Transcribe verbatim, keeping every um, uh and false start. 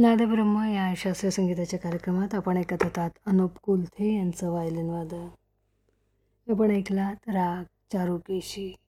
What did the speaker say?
नादब्रह्म या शास्त्रीय संगीताच्या कार्यक्रमात आपण ऐकत होतात अनुप कुलथे यांचं वायलिन वादन. आपण ऐकलात राग चारुकेशी.